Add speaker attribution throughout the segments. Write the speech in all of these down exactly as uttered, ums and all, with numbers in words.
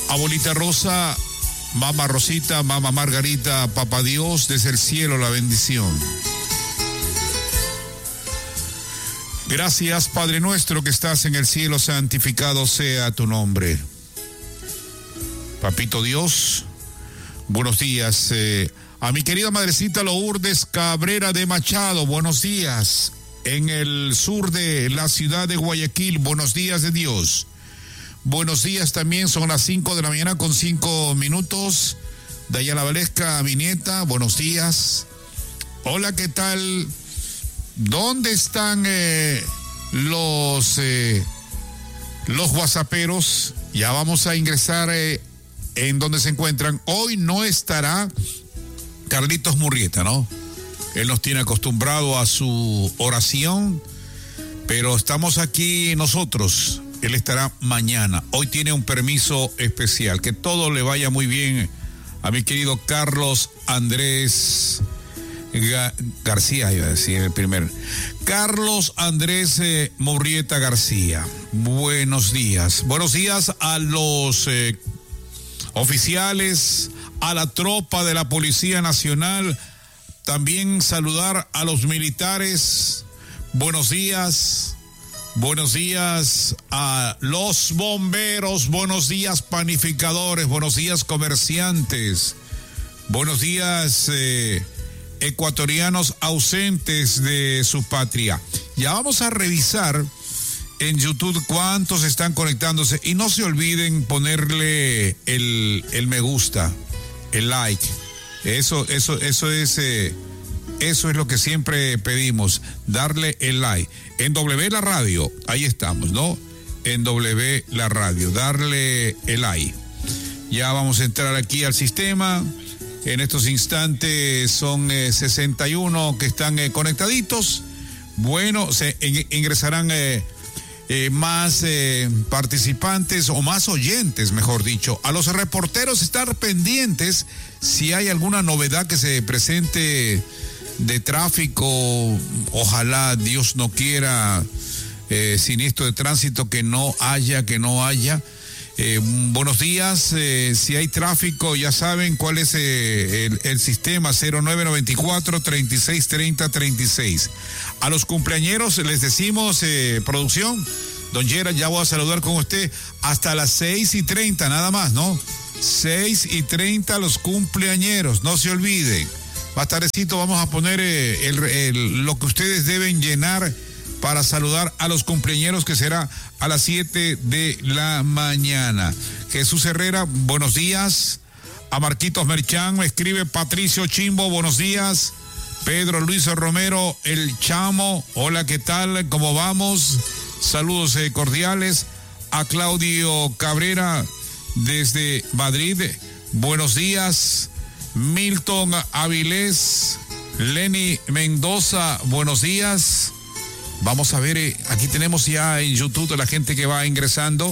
Speaker 1: Abuelita Rosa, Mamá Rosita, Mamá Margarita, Papá Dios, desde el cielo la bendición. Gracias, Padre nuestro que estás en el cielo, santificado sea tu nombre. Papito Dios, buenos días. Eh, a mi querida madrecita Lourdes Cabrera de Machado, buenos días. En el sur de la ciudad de Guayaquil, buenos días de Dios. Buenos días también, son las cinco de la mañana con cinco minutos. Dayana Valesca, mi nieta, buenos días. Hola, ¿qué tal? ¿Dónde están eh, los, eh, los whatsapperos? Ya vamos a ingresar eh, en donde se encuentran. Hoy no estará Carlitos Murrieta, ¿no? Él nos tiene acostumbrado a su oración, pero estamos aquí nosotros. Él estará mañana. Hoy tiene un permiso especial. Que todo le vaya muy bien a mi querido Carlos Andrés Ga- García, iba a decir el primer. Carlos Andrés eh, Murrieta García. Buenos días. Buenos días a los eh, oficiales, a la tropa de la Policía Nacional. También saludar a los militares. Buenos días. Buenos días a los bomberos. Buenos días panificadores. Buenos días comerciantes. Buenos días eh, ecuatorianos ausentes de su patria. Ya vamos a revisar en YouTube cuántos están conectándose. Y no se olviden ponerle el, el me gusta, el like. Eso, eso, eso es, eh, eso es lo que siempre pedimos, darle el like. En W La Radio, ahí estamos, ¿no? En W La Radio, darle el like. Ya vamos a entrar aquí al sistema. En estos instantes son eh, sesenta y uno que están eh, conectaditos. Bueno, se in- ingresarán eh, eh, más eh, participantes o más oyentes, mejor dicho. A los reporteros estar pendientes si hay alguna novedad que se presente de tráfico. Ojalá Dios no quiera eh, siniestro de tránsito, que no haya, que no haya. Eh, buenos días, eh, si hay tráfico ya saben cuál es eh, el, el sistema cero nueve noventa y cuatro, treinta y seis treinta, treinta y seis. A los cumpleañeros les decimos, eh, producción, don Gerard, ya voy a saludar con usted hasta las seis y treinta nada más, ¿no? seis y treinta los cumpleañeros, no se olviden. Más tardecito vamos a poner eh, el, el, lo que ustedes deben llenar para saludar a los cumpleañeros, que será a las siete de la mañana. Jesús Herrera, buenos días. A Marquitos Merchán me escribe Patricio Chimbo, buenos días. Pedro Luis Romero, el Chamo, hola, ¿qué tal? ¿Cómo vamos? Saludos eh, cordiales. A Claudio Cabrera desde Madrid, buenos días. Milton Avilés, Lenny Mendoza, buenos días. Vamos a ver, eh, aquí tenemos ya en YouTube la gente que va ingresando.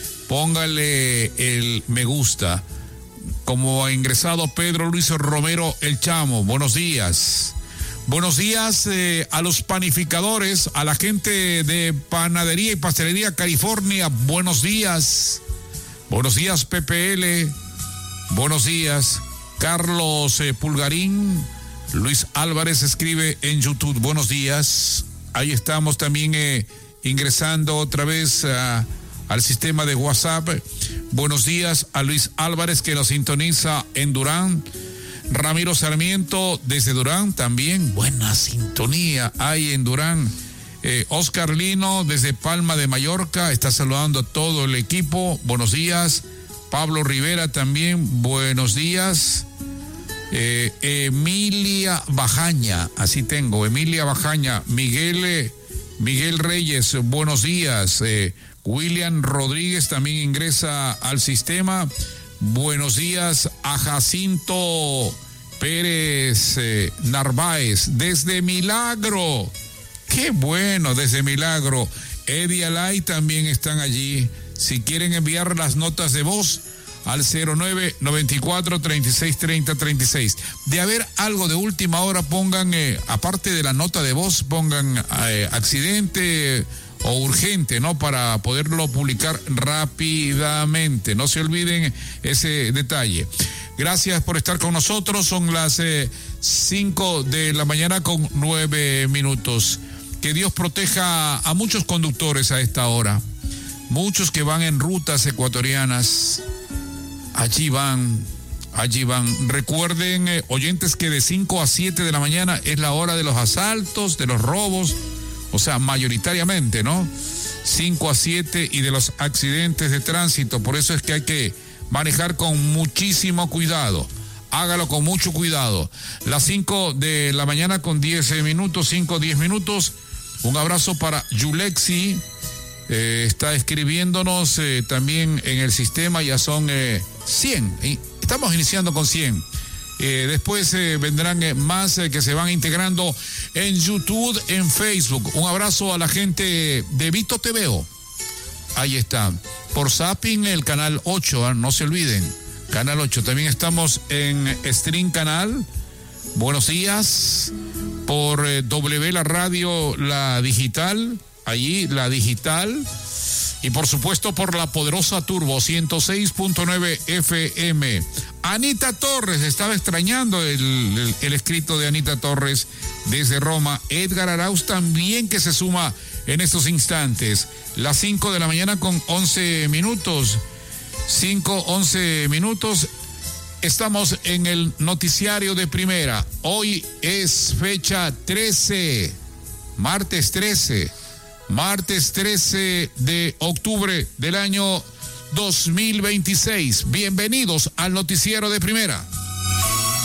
Speaker 1: Póngale el me gusta. Como ha ingresado Pedro Luis Romero, el Chamo, buenos días. Buenos días eh, a los panificadores, a la gente de Panadería y Pastelería California, buenos días. Buenos días, P P L, buenos días. Carlos eh, Pulgarín, Luis Álvarez escribe en YouTube, buenos días. Ahí estamos también eh, ingresando otra vez uh, al sistema de WhatsApp. Buenos días a Luis Álvarez, que nos sintoniza en Durán. Ramiro Sarmiento desde Durán también. Buena sintonía hay en Durán. Eh, Oscar Lino desde Palma de Mallorca está saludando a todo el equipo. Buenos días. Pablo Rivera también, buenos días. Eh, Emilia Bajaña, así tengo, Emilia Bajaña. Miguel, eh, Miguel Reyes, buenos días. Eh, William Rodríguez también ingresa al sistema. Buenos días a Jacinto Pérez eh, Narváez, desde Milagro. Qué bueno, desde Milagro. Eddie Alay también están allí. Si quieren enviar las notas de voz al cero nueve noventa y cuatro, treinta y seis treinta, treinta y seis. De haber algo de última hora, pongan, eh, aparte de la nota de voz, pongan eh, accidente o urgente, ¿no? Para poderlo publicar rápidamente. No se olviden ese detalle. Gracias por estar con nosotros. Son las eh, cinco de la mañana con nueve minutos. Que Dios proteja a muchos conductores a esta hora. Muchos que van en rutas ecuatorianas. Allí van, allí van. Recuerden, eh, oyentes, que de cinco a siete de la mañana es la hora de los asaltos, de los robos. O sea, mayoritariamente, ¿no? cinco a siete y de los accidentes de tránsito. Por eso es que hay que manejar con muchísimo cuidado. Hágalo con mucho cuidado. Las cinco de la mañana con diez minutos, cinco, diez minutos. Un abrazo para Yulexi. Eh, está escribiéndonos eh, también en el sistema. Ya son eh, cien. Estamos iniciando con cien. Eh, después eh, vendrán eh, más eh, que se van integrando en YouTube, en Facebook. Un abrazo a la gente de Vito T V O. Ahí está. Por Zapping, el canal ocho, ¿eh? No se olviden. Canal ocho. También estamos en Stream Canal. Buenos días. Por eh, W, la radio, la digital. Allí, la digital. Y por supuesto por la poderosa Turbo ciento seis punto nueve F M. Anita Torres, estaba extrañando el, el, el escrito de Anita Torres desde Roma. Edgar Arauz también, que se suma en estos instantes. Las cinco de la mañana con once minutos. cinco, once minutos. Estamos en el noticiario de Primera. Hoy es fecha trece, martes trece. Martes trece de octubre del año dos mil veintiséis. Bienvenidos al noticiero de Primera.